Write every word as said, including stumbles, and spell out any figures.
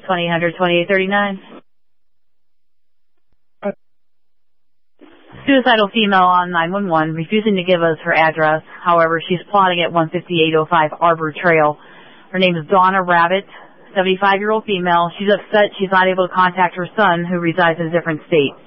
twenty hundred twenty-eight thirty-nine. Suicidal female on nine one one, refusing to give us her address. However, she's plotting at one fifty-eight oh five Arbor Trail. Her name is Donna Rabbit, seventy-five-year-old female. She's upset she's not able to contact her son, who resides in a different state.